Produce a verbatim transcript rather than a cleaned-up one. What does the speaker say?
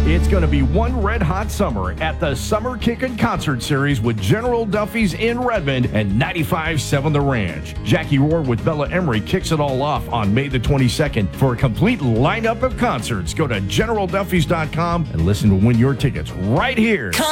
It's going to be one red-hot summer at the Summer Kickin' Concert Series with General Duffy's in Redmond and ninety-five point seven The Ranch. Jackie Rohr with Bella Emery kicks it all off on May the twenty-second. For a complete lineup of concerts, go to general duffys dot com and listen to win your tickets right here.